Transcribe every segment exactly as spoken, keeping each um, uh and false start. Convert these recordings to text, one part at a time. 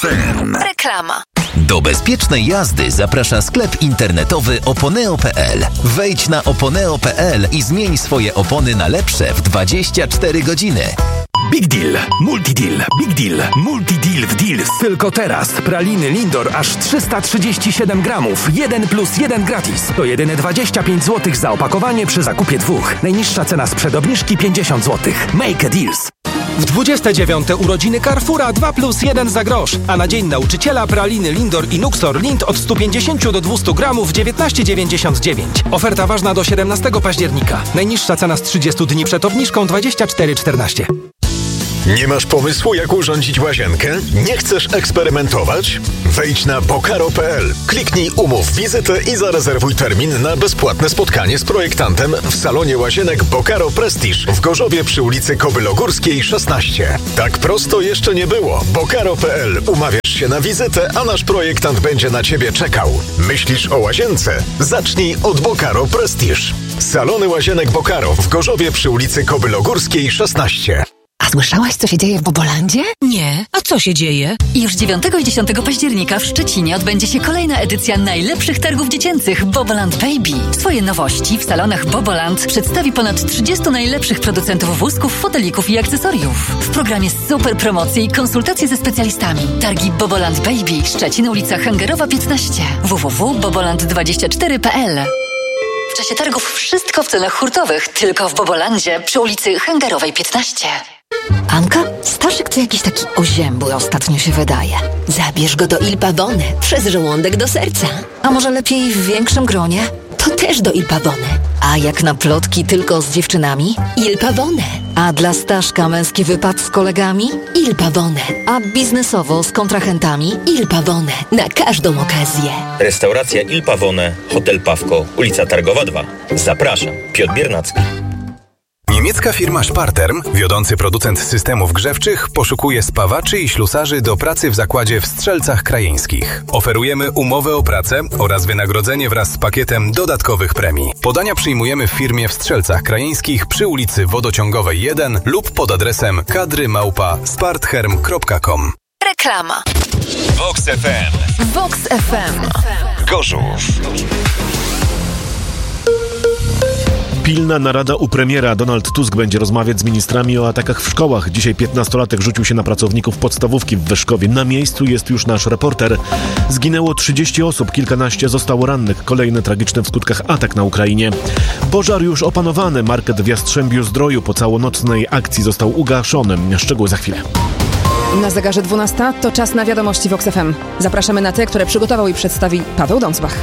Reklama. Do bezpiecznej jazdy zaprasza sklep internetowy oponeo kropka pe el. Wejdź na oponeo kropka pe el i zmień swoje opony na lepsze w dwadzieścia cztery godziny. Big Deal, Multi Deal, Big Deal, Multi Deal w Deals. Tylko teraz praliny Lindor aż trzysta trzydzieści siedem gramów, jeden plus jeden gratis. To jedyne dwadzieścia pięć złotych za opakowanie przy zakupie dwóch. Najniższa cena sprzed obniżki pięćdziesiąt złotych. Make a Deals. W dwudzieste dziewiąte urodziny Carrefoura dwa plus jeden za grosz, a na Dzień Nauczyciela praliny Lindor i Nuxor Lind od sto pięćdziesiąt do dwustu gramów dziewiętnaście dziewięćdziesiąt dziewięć. Oferta ważna do siedemnastego października. Najniższa cena z trzydziestu dni przed obniżką dwadzieścia cztery czternaście. Nie masz pomysłu, jak urządzić łazienkę? Nie chcesz eksperymentować? Wejdź na bokaro kropka pe el. Kliknij umów wizytę i zarezerwuj termin na bezpłatne spotkanie z projektantem w salonie łazienek Bokaro Prestige w Gorzowie przy ulicy Kobylogórskiej szesnaście. Tak prosto jeszcze nie było. bokaro kropka pe el. Umawiasz się na wizytę, a nasz projektant będzie na ciebie czekał. Myślisz o łazience? Zacznij od Bokaro Prestige. Salony łazienek Bokaro w Gorzowie przy ulicy Kobylogórskiej szesnaście. A słyszałaś, co się dzieje w Bobolandzie? Nie. A co się dzieje? Już dziewiątego i dziesiątego października w Szczecinie odbędzie się kolejna edycja najlepszych targów dziecięcych Boboland Baby. Swoje nowości w salonach Boboland przedstawi ponad trzydziestu najlepszych producentów wózków, fotelików i akcesoriów. W programie super promocje i konsultacje ze specjalistami. Targi Boboland Baby, Szczecin, ulica Hangerowa piętnaście. w w w kropka boboland dwadzieścia cztery kropka pe el. W czasie targów wszystko w cenach hurtowych, tylko w Bobolandzie przy ulicy Hangerowej piętnaście. Anka, Staszek to jakiś taki oziębły ostatnio się wydaje. Zabierz go do Il Pavone, przez żołądek do serca. A może lepiej w większym gronie? To też do Il Pavone. A jak na plotki tylko z dziewczynami? Il Pavone. A dla Staszka męski wypad z kolegami? Il Pavone. A biznesowo z kontrahentami? Il Pavone. Na każdą okazję. Restauracja Il Pavone, Hotel Pawko, ulica Targowa dwa. Zapraszam, Piotr Biernacki. Niemiecka firma Sparterm, wiodący producent systemów grzewczych, poszukuje spawaczy i ślusarzy do pracy w zakładzie w Strzelcach Krajeńskich. Oferujemy umowę o pracę oraz wynagrodzenie wraz z pakietem dodatkowych premii. Podania przyjmujemy w firmie w Strzelcach Krajeńskich przy ulicy Wodociągowej jeden lub pod adresem kadry małpa spartherm kropka com. Reklama. Vox F M. Vox F M. Gorzów. Pilna narada u premiera. Donald Tusk będzie rozmawiać z ministrami o atakach w szkołach. Dzisiaj piętnastolatek rzucił się na pracowników podstawówki w Wyszkowie. Na miejscu jest już nasz reporter. Zginęło trzydzieści osób, kilkanaście zostało rannych. Kolejny tragiczny w skutkach atak na Ukrainie. Pożar już opanowany. Market w Jastrzębiu-Zdroju po całonocnej akcji został ugaszony. Szczegóły za chwilę. Na zegarze dwunasta to czas na wiadomości Vox F M. Zapraszamy na te, które przygotował i przedstawi Paweł Dącbach.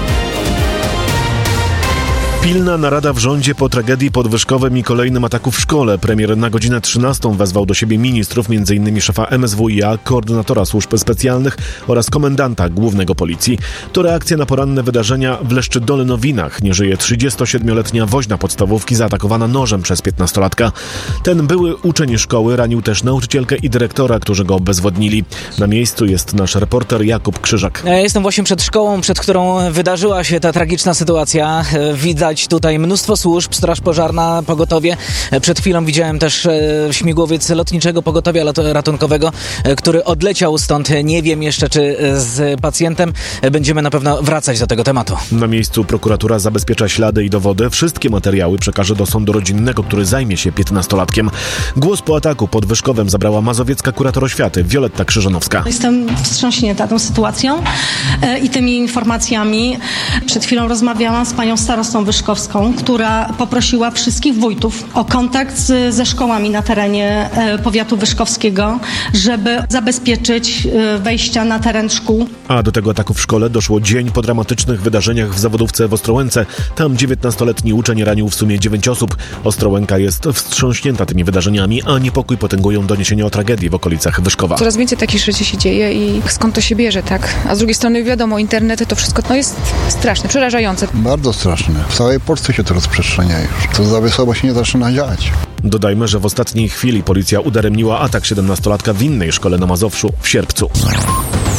Pilna narada w rządzie po tragedii pod Wyszkowem i kolejnym ataku w szkole. Premier na godzinę trzynastą wezwał do siebie ministrów, m in szefa M S W i a, koordynatora służb specjalnych oraz komendanta głównego policji. To reakcja na poranne wydarzenia w Leszczy-Dolnowinach. Nie żyje trzydziestosiedmioletnia woźna podstawówki zaatakowana nożem przez piętnastolatka. Ten były uczeń szkoły ranił też nauczycielkę i dyrektora, którzy go obezwładnili. Na miejscu jest nasz reporter Jakub Krzyżak. Ja jestem właśnie przed szkołą, przed którą wydarzyła się ta tragiczna sytuacja. Widać tutaj mnóstwo służb, straż pożarna, pogotowie. Przed chwilą widziałem też śmigłowiec lotniczego pogotowia ratunkowego, który odleciał stąd. Nie wiem jeszcze, czy z pacjentem. Będziemy na pewno wracać do tego tematu. Na miejscu prokuratura zabezpiecza ślady i dowody. Wszystkie materiały przekaże do sądu rodzinnego, który zajmie się piętnastolatkiem. Głos po ataku pod Wyszkowem zabrała mazowiecka kurator oświaty Wioletta Krzyżanowska. Jestem wstrząśnięta tą sytuacją i tymi informacjami. Przed chwilą rozmawiałam z panią starostą Wyszkowską, która poprosiła wszystkich wójtów o kontakt z, ze szkołami na terenie e, powiatu wyszkowskiego, żeby zabezpieczyć e, wejścia na teren szkół. A do tego ataku w szkole doszło dzień po dramatycznych wydarzeniach w Zawodówce w Ostrołęce. Tam dziewiętnastoletni uczeń ranił w sumie dziewięć osób. Ostrołęka jest wstrząśnięta tymi wydarzeniami, a niepokój potęgują doniesienia o tragedii w okolicach Wyszkowa. Coraz więcej takich rzeczy się dzieje i skąd to się bierze, tak? A z drugiej strony wiadomo, internety to wszystko no jest straszne, przerażające. Bardzo straszne. W całej Polsce się to rozprzestrzenia już. To za wysoko się nie zaczyna dziać. Dodajmy, że w ostatniej chwili policja udaremniła atak siedemnastolatka w innej szkole na Mazowszu w Sierpcu.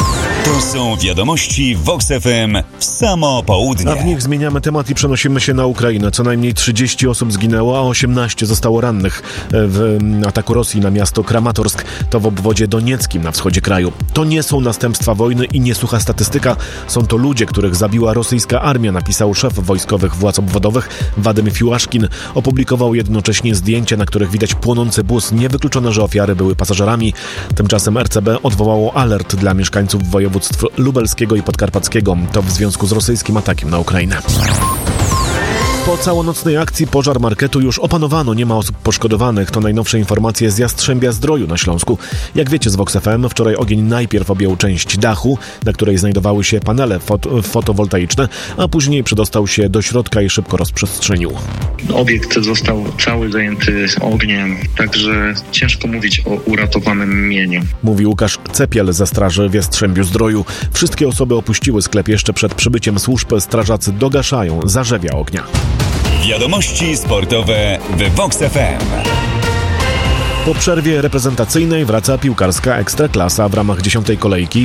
To są wiadomości Vox F M w samo południe. A w nich zmieniamy temat i przenosimy się na Ukrainę. Co najmniej trzydzieści osób zginęło, a osiemnaście zostało rannych w ataku Rosji na miasto Kramatorsk. To w obwodzie donieckim na wschodzie kraju. To nie są następstwa wojny i nie sucha statystyka. Są to ludzie, których zabiła rosyjska armia, napisał szef wojskowych władz obwodowych Wadym Fiłaszkin. Opublikował jednocześnie zdjęcia, na których widać płonący bus. Niewykluczone, że ofiary były pasażerami. Tymczasem R C B odwołało alert dla mieszkańców województw lubelskiego i podkarpackiego. To w związku z rosyjskim atakiem na Ukrainę. Po całonocnej akcji pożar marketu już opanowano, nie ma osób poszkodowanych. To najnowsze informacje z Jastrzębia Zdroju na Śląsku. Jak wiecie z Vox F M, wczoraj ogień najpierw objął część dachu, na której znajdowały się panele fot- fotowoltaiczne, a później przedostał się do środka i szybko rozprzestrzenił. Obiekt został cały zajęty ogniem, także ciężko mówić o uratowanym mieniu. Mówi Łukasz Cepiel ze straży w Jastrzębiu Zdroju. Wszystkie osoby opuściły sklep jeszcze przed przybyciem służb. Strażacy dogaszają zarzewia ognia. Wiadomości sportowe w Vox F M. Po przerwie reprezentacyjnej wraca piłkarska Ekstraklasa w ramach dziesiątej kolejki.